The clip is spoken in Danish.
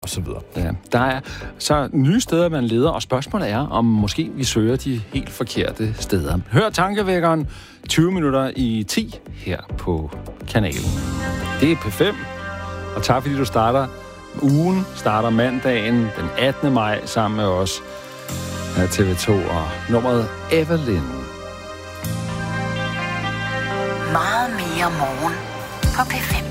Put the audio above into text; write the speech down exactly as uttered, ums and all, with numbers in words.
og så videre. Ja, der er så nye steder, man leder, og spørgsmålet er, om måske vi søger de helt forkerte steder. Hør Tankevækkeren tyve minutter i ti her på kanalen. Det er P fem, og tak fordi du starter. Ugen starter mandagen den attende maj sammen med os her T V to og nummeret Evelyn. Meget mere morgen på P fem.